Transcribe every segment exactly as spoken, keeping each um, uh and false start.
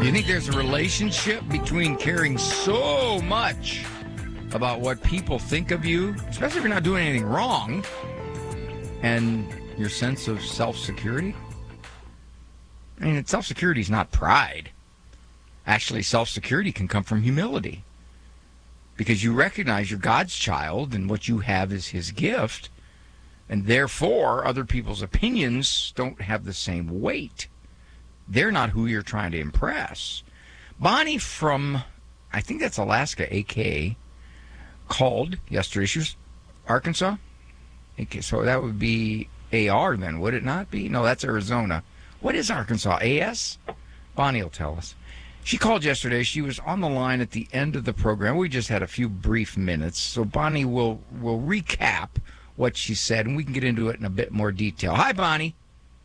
You think there's a relationship between caring so much about what people think of you, especially if you're not doing anything wrong, and your sense of self-security? I mean, self-security is not pride. Actually, self-security can come from humility, because you recognize you're God's child and what you have is his gift, and therefore other people's opinions don't have the same weight. They're not who you're trying to impress. Bonnie from, I think that's Alaska, A K, called yesterday. She was Arkansas? A K, so that would be A R then, would it not be? No, that's Arizona. What is Arkansas? A S? Bonnie will tell us. She called yesterday. She was on the line at the end of the program. We just had a few brief minutes, so Bonnie will will recap what she said, and we can get into it in a bit more detail. Hi, Bonnie.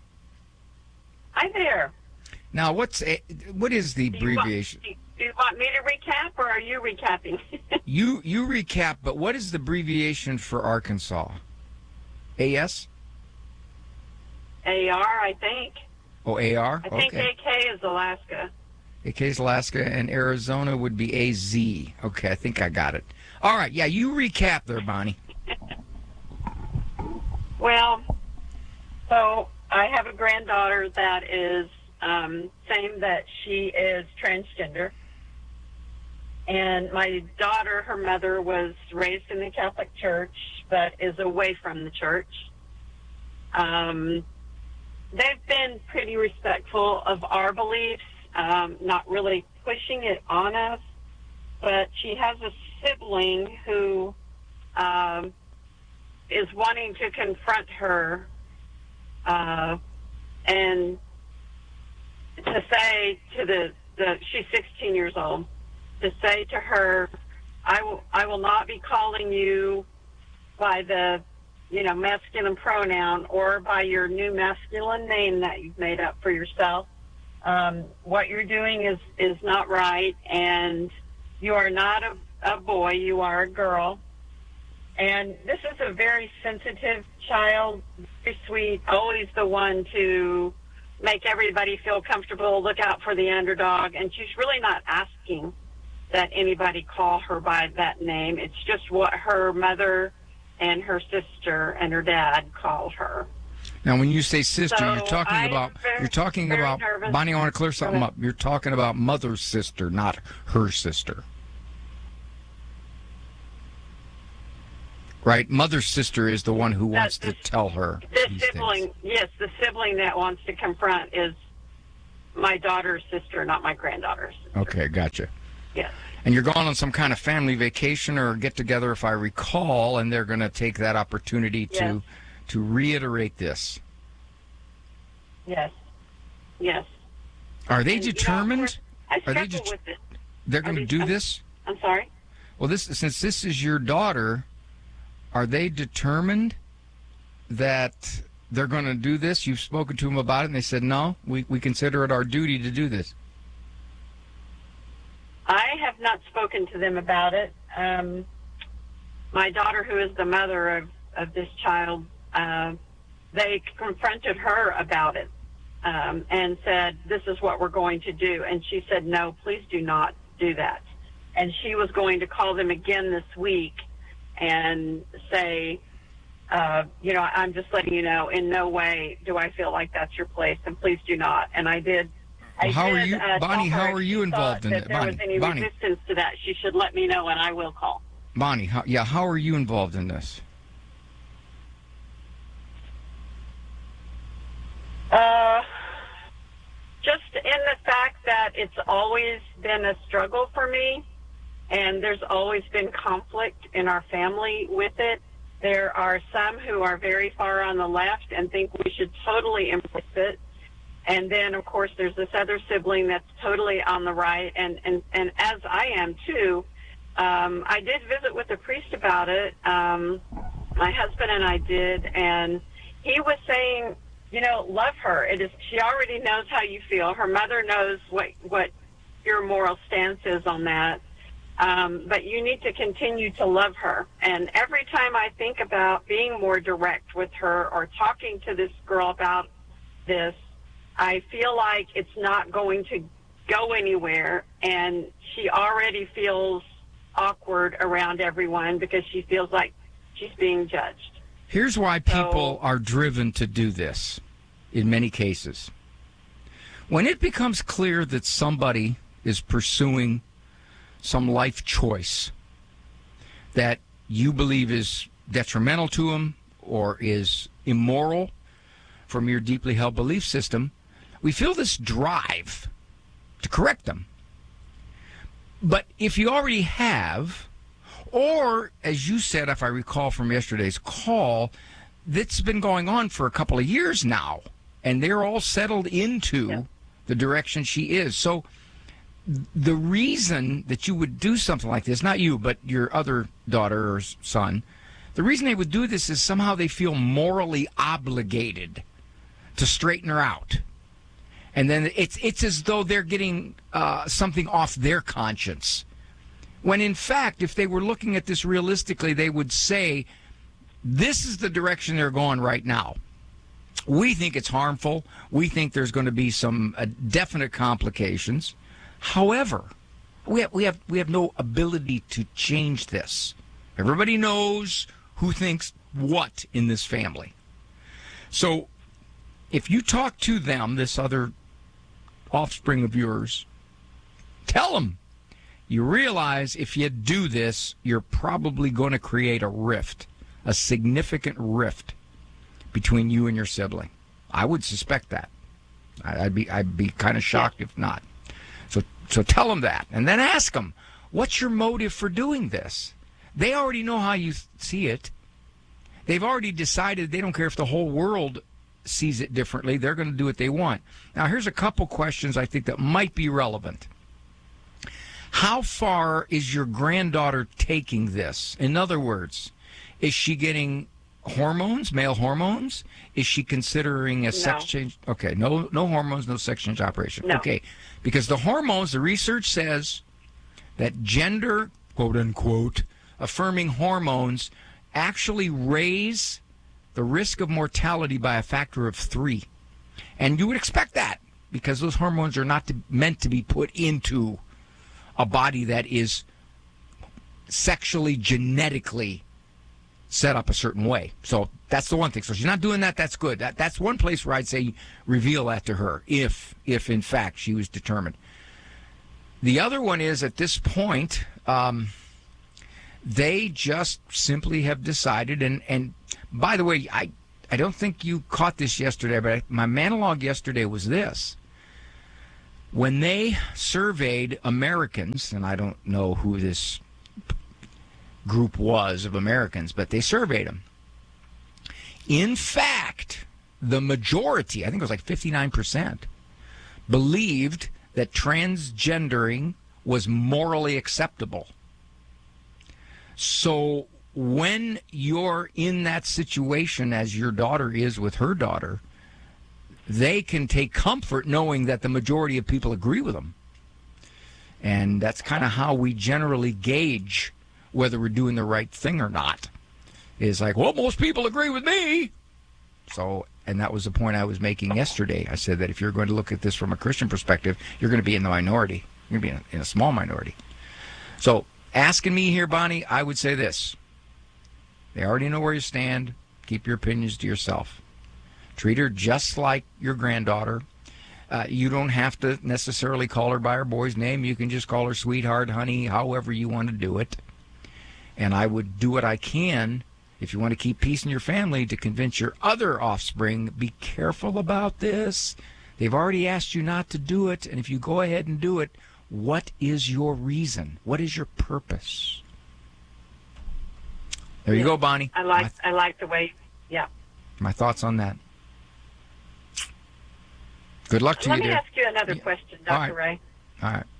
Hi there. Now, what's a, what is the abbreviation? Do you, want, do you want me to recap, or are you recapping? you you recap, but what is the abbreviation for Arkansas? A S? A R, I think. Oh, A R? I think okay. A K is Alaska. A K is Alaska, and Arizona would be A Z. Okay, I think I got it. All right, yeah, you recap there, Bonnie. Well, so I have a granddaughter that is um, saying that she is transgender. And my daughter, her mother, was raised in the Catholic Church, but is away from the church. Um, they've been pretty respectful of our beliefs, um, not really pushing it on us. But she has a sibling who um, is wanting to confront her uh, and to say to the, the, she's sixteen years old, to say to her, I will, I will not be calling you by the, you know, masculine pronoun or by your new masculine name that you've made up for yourself. Um, what you're doing is, is not right, and you are not a, a boy, you are a girl. And this is a very sensitive child, very sweet, always the one to make everybody feel comfortable, look out for the underdog, and she's really not asking that anybody call her by that name. It's just what her mother and her sister and her dad called her. Now, when you say sister, So you're talking I'm about very- you're talking very about nervous. Bonnie. I want to clear something Go up. You're talking about mother's sister, not her sister, right? Mother's sister is the one who wants That's to tell her The these sibling, things. yes, the sibling that wants to confront is my daughter's sister, not my granddaughter's sister. Okay, gotcha. Yes. And you're going on some kind of family vacation or get together, if I recall, and they're going to take that opportunity to Yes. to reiterate this. Yes. Yes. Are they And, you know, determined? I Are they struggle det- with it. They're going to they- do I'm- this? I'm sorry? Well, this since this is your daughter, are they determined that they're going to do this? You've spoken to them about it, and they said, no, we, we consider it our duty to do this. I have not spoken to them about it. Um, my daughter, who is the mother of, of this child, uh, they confronted her about it um, and said, this is what we're going to do. And she said, no, please do not do that. And she was going to call them again this week and say, uh, you know, I'm just letting you know, in no way do I feel like that's your place, and please do not. And I did. Well, I how are did, you, uh, Bonnie? tell her How are if you she involved thought in that it, there Bonnie? was any Bonnie, resistance to that, she should let me know, and I will call. Bonnie, how, yeah, how are you involved in this? Uh, just in the fact that it's always been a struggle for me, and there's always been conflict in our family with it. There are some who are very far on the left and think we should totally embrace it. And then, of course, there's this other sibling that's totally on the right, and, and, and as I am, too. Um, I did visit with a priest about it. Um, my husband and I did, and he was saying, you know, love her. It is. She already knows how you feel. Her mother knows what, what your moral stance is on that. Um, but you need to continue to love her. And every time I think about being more direct with her or talking to this girl about this, I feel like it's not going to go anywhere, and she already feels awkward around everyone because she feels like she's being judged. Here's why people So- are driven to do this in many cases. When it becomes clear that somebody is pursuing some life choice that you believe is detrimental to them or is immoral from your deeply held belief system, we feel this drive to correct them. But if you already have, or as you said, if I recall from yesterday's call, that's been going on for a couple of years now, and they're all settled into Yeah. the direction she is. So the reason that you would do something like this, not you, but your other daughter or son, the reason they would do this is somehow they feel morally obligated to straighten her out. And then it's it's as though they're getting uh, something off their conscience. When in fact, if they were looking at this realistically, they would say, this is the direction they're going right now. We think it's harmful. We think there's going to be some uh, definite complications. However, we have, we have we have no ability to change this. Everybody knows who thinks what in this family. So if you talk to them, this other offspring of yours, tell them you realize if you do this, you're probably going to create a rift, a significant rift between you and your sibling. I would suspect that. I'd be I'd be kind of shocked if not. So so tell them that, and then ask them, what's your motive for doing this? They already know how you see it. They've already decided they don't care if the whole world sees it differently. They're going to do what they want. Now, here's a couple questions I think that might be relevant. How far is your granddaughter taking this? In other words, is she getting hormones, male hormones? Is she considering a No. sex change? Okay, no no hormones, no sex change operation. No. Okay, because the hormones, the research says that gender, quote unquote, affirming hormones actually raise the risk of mortality by a factor of three. And you would expect that because those hormones are not to, meant to be put into a body that is sexually, genetically set up a certain way. So that's the one thing. So she's not doing that. That's good. That That's one place where I'd say reveal that to her if, if in fact, she was determined. The other one is at this point, um, they just simply have decided, and, and by the way, I, I don't think you caught this yesterday, but my monologue yesterday was this. When they surveyed Americans, and I don't know who this group was of Americans, but they surveyed them. In fact, the majority, I think it was like fifty-nine percent, believed that transgendering was morally acceptable. So when you're in that situation, as your daughter is with her daughter, they can take comfort knowing that the majority of people agree with them. And that's kind of how we generally gauge whether we're doing the right thing or not. Is like, well, most people agree with me. So, and that was the point I was making yesterday. I said that if you're going to look at this from a Christian perspective, you're going to be in the minority. You're going to be in a, in a small minority. So, asking me here, Bonnie, I would say this. They already know where you stand. Keep your opinions to yourself. Treat her just like your granddaughter. Uh, you don't have to necessarily call her by her boy's name. You can just call her sweetheart, honey, however you want to do it. And I would do what I can, if you want to keep peace in your family, to convince your other offspring, be careful about this. They've already asked you not to do it. And if you go ahead and do it, what is your reason? What is your purpose? There you Yeah. go, Bonnie. I like My, I like the way. Yeah. my thoughts on that. Good luck to Let you, me dear. ask you another Yeah. question, All Doctor right. Ray. All right.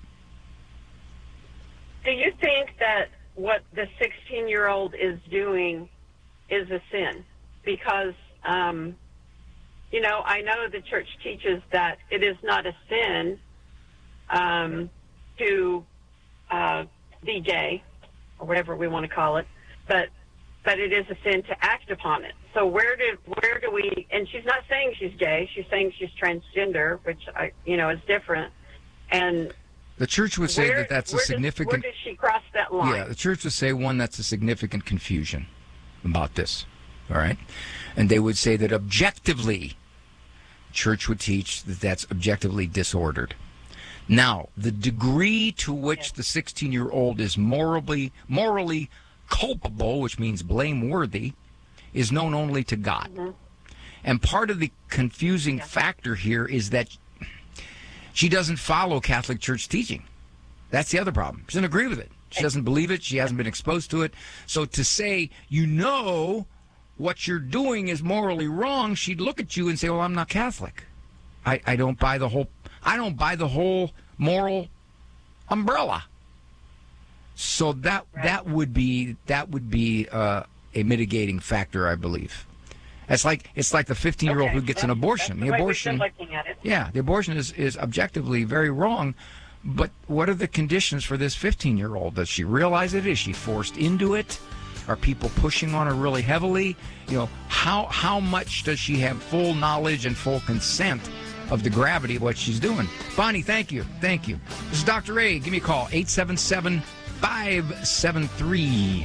Do you think that what the sixteen-year-old is doing is a sin? Because, um, you know, I know the church teaches that it is not a sin um, to uh, be gay, or whatever we want to call it, but but it is a sin to act upon it. So where do where do we? And she's not saying she's gay; she's saying she's transgender, which I, you know, is different. And the church would say where, that that's a where significant... Does, where does she cross that line? Yeah, the church would say, one, that's a significant confusion about this, all right? And they would say that objectively, church would teach that that's objectively disordered. Now, the degree to which yes. the sixteen-year-old is morally morally culpable, which means blameworthy, is known only to God. Mm-hmm. And part of the confusing yeah. factor here is that she doesn't follow Catholic Church teaching. That's the other problem. She doesn't agree with it. She doesn't believe it. She hasn't been exposed to it. So to say, you know, what you're doing is morally wrong, she'd look at you and say, well, I'm not Catholic. I, I don't buy the whole I don't buy the whole moral umbrella. So that right. that would be that would be uh, a mitigating factor, I believe. It's like it's like the fifteen-year-old okay. who gets that's, an abortion. That's the abortion, looking at it. yeah, the abortion is, is objectively very wrong. But what are the conditions for this fifteen-year-old? Does she realize it? Is she forced into it? Are people pushing on her really heavily? You know, how how much does she have full knowledge and full consent of the gravity of what she's doing? Bonnie, thank you. Thank you. This is Doctor A. Give me a call, eight seven seven, five seven three.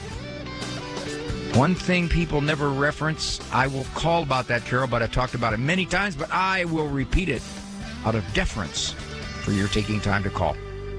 One thing people never reference, I will call about that, Carol, but I've talked about it many times, but I will repeat it out of deference for your taking time to call.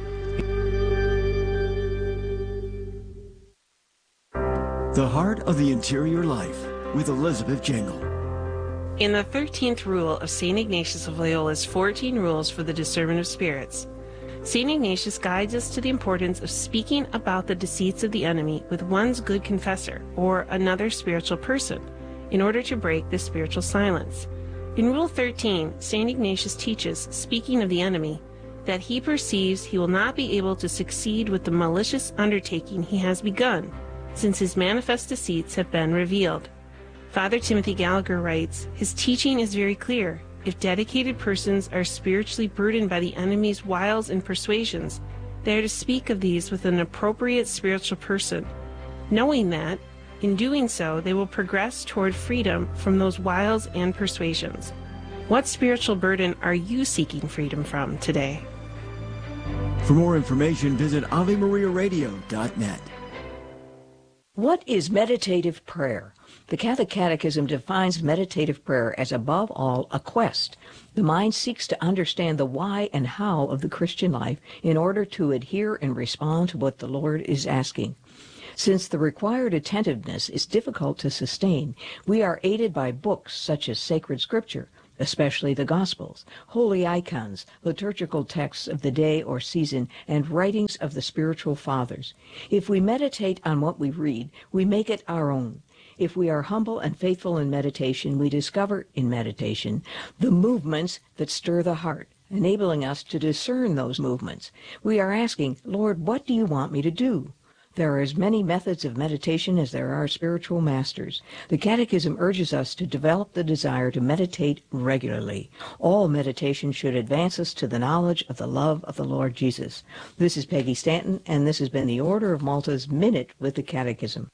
The Heart of the Interior Life with Elizabeth Jingle. In the thirteenth rule of Saint Ignatius of Loyola's fourteen Rules for the Discernment of Spirits, Saint Ignatius guides us to the importance of speaking about the deceits of the enemy with one's good confessor or another spiritual person in order to break the spiritual silence. In Rule thirteen, Saint Ignatius teaches, speaking of the enemy, that he perceives he will not be able to succeed with the malicious undertaking he has begun, since his manifest deceits have been revealed. Father Timothy Gallagher writes, his teaching is very clear. If dedicated persons are spiritually burdened by the enemy's wiles and persuasions, they are to speak of these with an appropriate spiritual person, knowing that, in doing so, they will progress toward freedom from those wiles and persuasions. What spiritual burden are you seeking freedom from today? For more information, visit ave maria radio dot net. What is meditative prayer? The Catholic Catechism defines meditative prayer as, above all, a quest. The mind seeks to understand the why and how of the Christian life in order to adhere and respond to what the Lord is asking. Since the required attentiveness is difficult to sustain, we are aided by books such as sacred scripture, especially the Gospels, holy icons, liturgical texts of the day or season, and writings of the spiritual fathers. If we meditate on what we read, we make it our own. If we are humble and faithful in meditation, we discover in meditation the movements that stir the heart, enabling us to discern those movements. We are asking, Lord, what do you want me to do? There are as many methods of meditation as there are spiritual masters. The Catechism urges us to develop the desire to meditate regularly. All meditation should advance us to the knowledge of the love of the Lord Jesus. This is Peggy Stanton, and this has been the Order of Malta's Minute with the Catechism.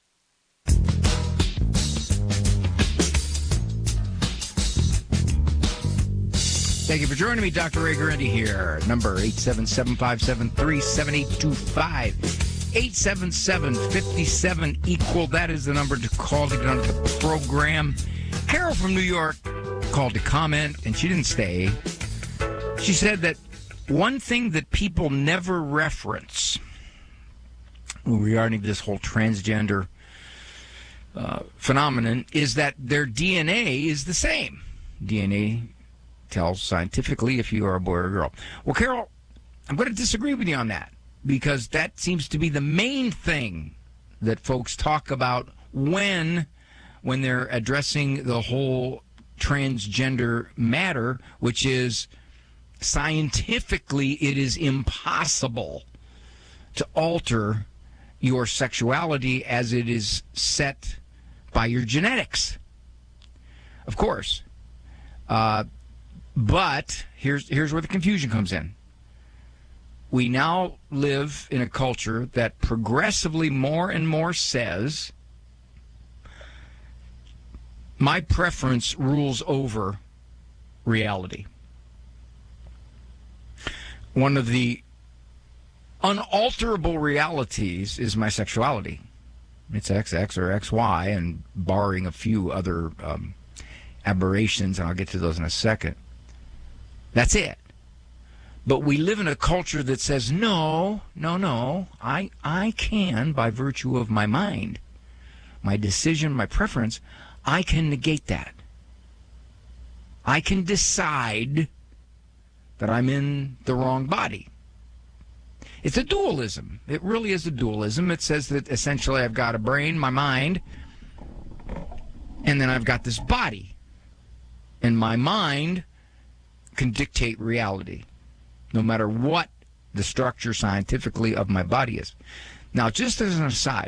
Thank you for joining me, Doctor Ray Guarendi here. Number eight seven seven, five seven three, seven eight two five. eight seven seven, five seven, equal. That is the number to call to get onto the program. Carol from New York called to comment, and she didn't stay. She said that one thing that people never reference regarding this whole transgender uh, phenomenon is that their D N A is the same. D N A tells scientifically if you are a boy or a girl. Well, Carol, I'm going to disagree with you on that, because that seems to be the main thing that folks talk about when when they're addressing the whole transgender matter, which is scientifically it is impossible to alter your sexuality as it is set by your genetics. Of course. Uh, but here's here's where the confusion comes in. We now live in a culture that progressively more and more says, my preference rules over reality. one of the unalterable realities is my sexuality. It's X X or X Y, and barring a few other um, aberrations, and I'll get to those in a second. That's it. But we live in a culture that says, no, no, no, I, I can, by virtue of my mind, my decision, my preference, I can negate that. I can decide that I'm in the wrong body. It's a dualism. It really is a dualism. It says that essentially I've got a brain, my mind, and then I've got this body. And my mind can dictate reality, no matter what the structure scientifically of my body is. Now, just as an aside,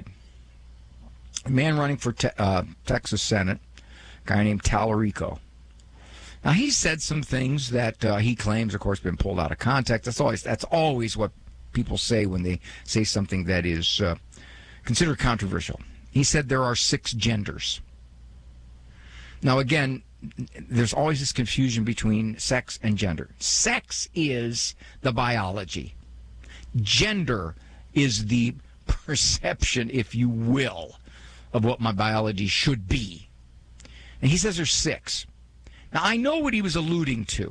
a man running for te- uh, Texas Senate, a guy named Tallarico. Now, he said some things that uh, he claims, of course, been pulled out of context. That's always that's always what people say when they say something that is uh, considered controversial. He said there are six genders. Now, again, there's always this confusion between sex and gender. Sex is the biology. Gender is the perception, if you will, of what my biology should be. And he says there's six. Now, I know what he was alluding to.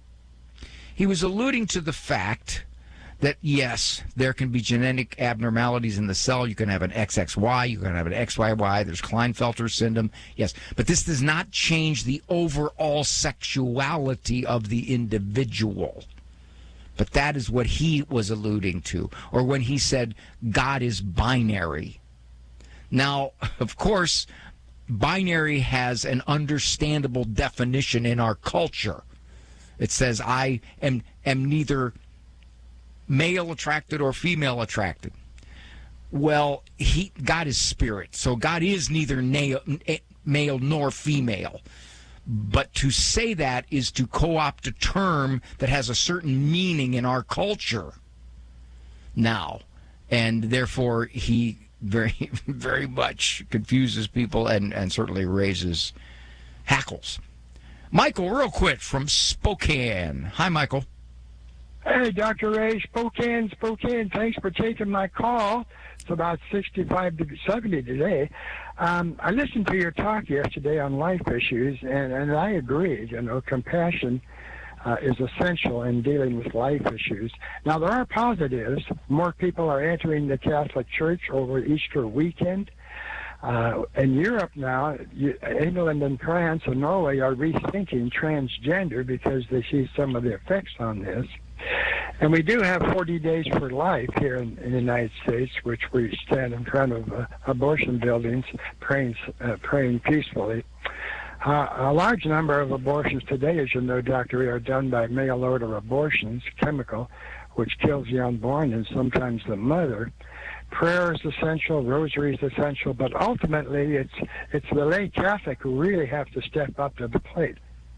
He was alluding to the fact that, yes, there can be genetic abnormalities in the cell. You can have an X X Y, you can have an X Y Y, there's Klinefelter syndrome, yes. But this does not change the overall sexuality of the individual. But that is what he was alluding to, or when he said God is binary. Now, of course, binary has an understandable definition in our culture. It says I am, am neither male attracted or female attracted. Well, he God is spirit, so God is neither na- male nor female. But to say that is to co-opt a term that has a certain meaning in our culture now, and therefore he very, very much confuses people and, and certainly raises hackles. Michael, real quick, from Spokane. Hi, Michael. Hey, Doctor Ray, Spokane, Spokane. Thanks for taking my call. It's about sixty-five to seventy today. Um, I listened to your talk yesterday on life issues, and, and I agree. You know, compassion uh, is essential in dealing with life issues. Now, there are positives. More people are entering the Catholic Church over Easter weekend. Uh, in Europe now, you, England and France and Norway are rethinking transgender because they see some of the effects on this. And we do have forty days for life here in, in the United States, which we stand in front of uh, abortion buildings praying, uh, praying peacefully. Uh, a large number of abortions today, as you know, Doctor, are done by mail order abortions, chemical, which kills the unborn and sometimes the mother. Prayer is essential, rosary is essential, but ultimately it's it's the lay Catholic who really have to step up to the plate.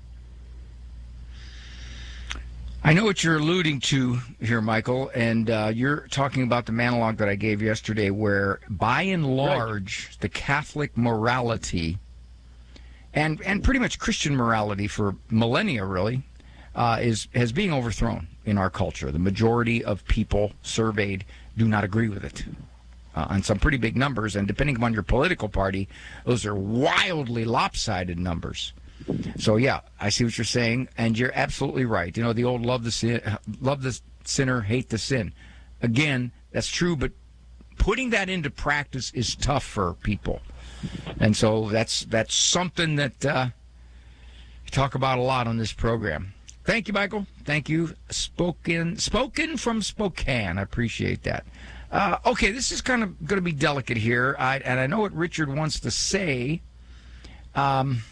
I know what you're alluding to here, Michael, and uh, you're talking about the monologue that I gave yesterday where, by and large, right, the Catholic morality and and pretty much Christian morality for millennia, really, uh, is has being overthrown in our culture. The majority of people surveyed do not agree with it uh, on some pretty big numbers, and depending upon your political party, those are wildly lopsided numbers. So, yeah, I see what you're saying, and you're absolutely right. You know, the old love the sin, love the sinner, hate the sin. Again, that's true, but putting that into practice is tough for people. And so that's that's something that uh, we talk about a lot on this program. Thank you, Michael. Thank you. Spoken, spoken from Spokane. I appreciate that. Uh, okay, this is kind of going to be delicate here, I, and I know what Richard wants to say. Um.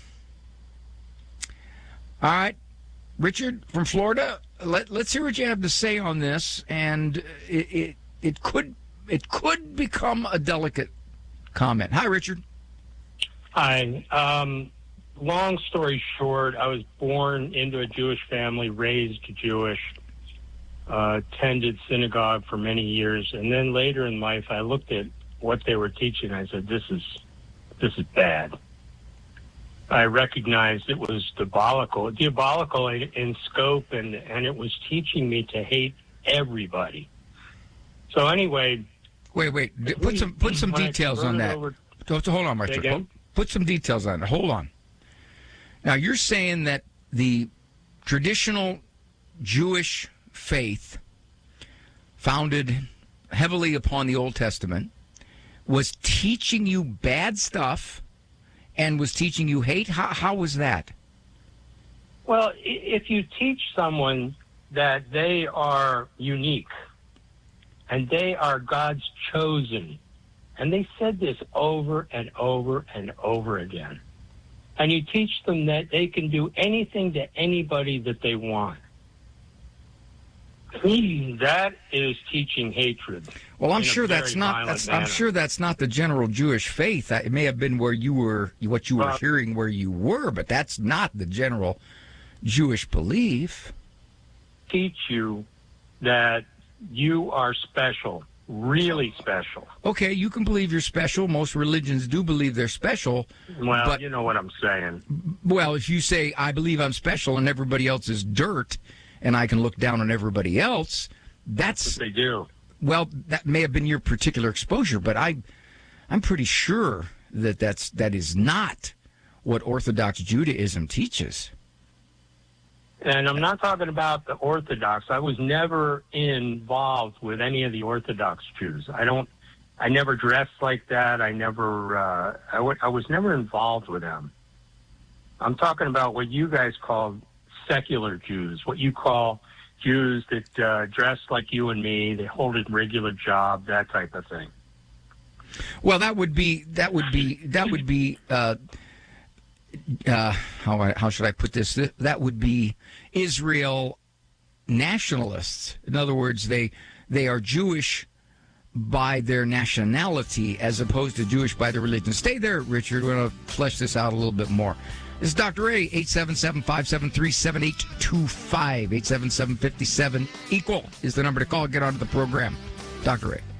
All right, Richard from Florida, let, let's hear what you have to say on this, and it, it it could it could become a delicate comment. Hi, Richard. Hi. Um, long story short, I was born into a Jewish family, raised Jewish, uh, attended synagogue for many years, and then later in life, I looked at what they were teaching. And I said, "This is this is bad." I recognized it was diabolical, diabolical in, in scope, and, and it was teaching me to hate everybody. So anyway, wait, wait, D- put some put some details on that. Over, hold on, Marshall. Put some details on it. Hold on. Now you're saying that the traditional Jewish faith, founded heavily upon the Old Testament, was teaching you bad stuff and was teaching you hate? How, how was that? Well, if you teach someone that they are unique and they are God's chosen, and they said this over and over and over again, and you teach them that they can do anything to anybody that they want, that is teaching hatred. Well, I'm sure that's not. That's, I'm sure that's not the general Jewish faith. It may have been where you were, what you were well, hearing where you were, but that's not the general Jewish belief. Teach you that you are special, really special. Okay, you can believe you're special. Most religions do believe they're special. Well, but, you know what I'm saying. Well, if you say I believe I'm special and everybody else is dirt, and I can look down on everybody else, that's... That's what they do. Well, that may have been your particular exposure, but I, I'm pretty sure that that's, that is not what Orthodox Judaism teaches. And I'm not talking about the Orthodox. I was never involved with any of the Orthodox Jews. I don't... I never dressed like that. I never... Uh, I, w- I was never involved with them. I'm talking about what you guys call secular Jews, what you call Jews that uh, dress like you and me, they hold a regular job, that type of thing. Well, that would be that would be that would be uh, uh, how I, how should I put this? That would be Israel nationalists. In other words, they they are Jewish by their nationality as opposed to Jewish by their religion. Stay there, Richard. We're going to flesh this out a little bit more. This is Doctor Ray, eight seven seven, five seven three, seven eight two five, eight seven seven, five seven equal is the number to call. Get onto the program. Doctor Ray.